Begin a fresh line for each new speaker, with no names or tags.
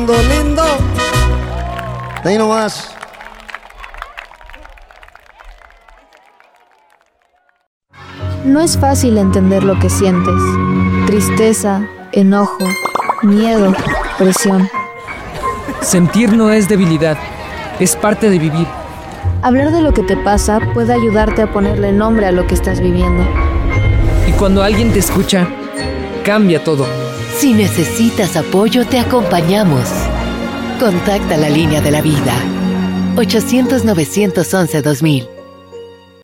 Lindo. De ahí nomás.
No es fácil entender lo que sientes. Tristeza, enojo, miedo, presión.
Sentir no es debilidad, es parte de vivir.
Hablar de lo que te pasa puede ayudarte a ponerle nombre a lo que estás viviendo.
Y cuando alguien te escucha, cambia todo.
Si necesitas apoyo, te acompañamos. Contacta la línea de la vida. 800-911-2000.